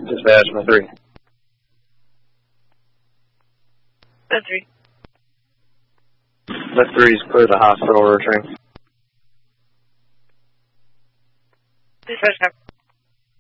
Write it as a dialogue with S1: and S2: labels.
S1: Dispatch, my 3.
S2: That's 3.
S1: My 3's clear the hospital, returning.
S2: Dispatch,